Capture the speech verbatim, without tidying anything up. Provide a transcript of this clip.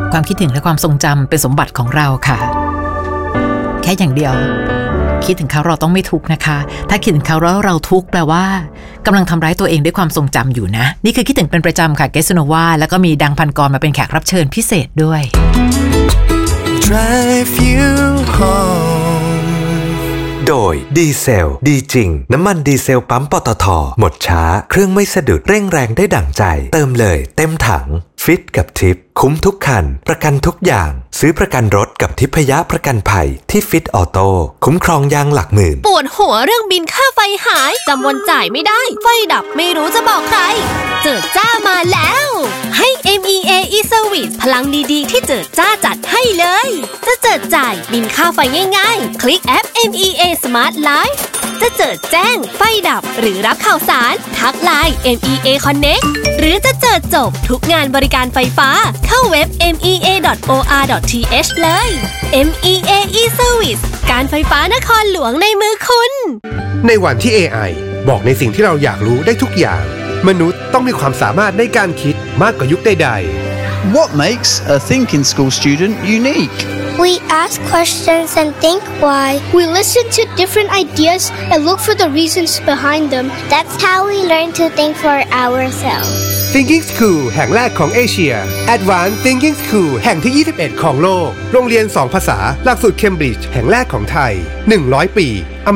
ความคิดถึงและความทรงจำเป็นสมบัติของเราค่ะแค่อย่างเดียวคิดถึงเขาเราต้องไม่ทุกข์นะคะถ้าคิดถึงเขาแล้วเราทุกข์แปลว่ากำลังทำร้ายตัวเองด้วยความทรงจำอยู่นะนี่คือคิดถึงเป็นประจำค่ะเกสโนวาแล้วก็มีดังพันกรมาเป็นแขกรับเชิญพิเศษด้วย Drive you home โดยดีเซลดีจริงน้ำมันดีเซลปั๊มปตท.หมดช้าเครื่องไม่สะดุดเร่งแรงได้ดั่งใจเติมเลยเต็มถังฟิตกับทิปคุ้มทุกคันประกันทุกอย่างซื้อประกันรถกับทิพยประกันภัยที่ฟิตออโต้คุ้มครองยางหลักหมื่นปวดหัวเรื่องบินค่าไฟหายจำวันจ่ายไม่ได้ไฟดับไม่รู้จะบอกใครเจิดจ้ามาแล้วให้ เอ็ม อี เอ e-Service พลังดีๆที่เจิดจ้าจัดให้เลยจะเจิดจ่ายบินค่าไฟง่ายๆคลิกแอป เอ็ม อี เอ Smart Life จะเจิดแจ้งไฟดับหรือรับข่าวสารทักไลน์ เอ็ม อี เอ Connect หรือจะเจิดจบทุกงานบริการไฟฟ้าเข้าเว็บ เอ็ม อี เอ ดอท โอ อาร์ ดอท ที เอช เลย เอ็ม อี เอ e-Service การไฟฟ้านครหลวงในมือคุณในวันที่ เอ ไอ บอกในสิ่งที่เราอยากรู้ได้ทุกอย่างมนุษย์ต้องมีความสามารถในการคิดมากกว่ายุคใดๆ What makes a thinking school student unique? We ask questions and think why. We listen to different ideas and look for the reasons behind them. That's how we learn to think for ourselves. Thinking School แห่งแรกของเอเชีย Advanced Thinking School แห่งที่ยี่สิบเอ็ดของโลกโรงเรียนสองภาษาหลักสูตรเคมบริดจ์แห่งแรกของไทยหนึ่งร้อยปี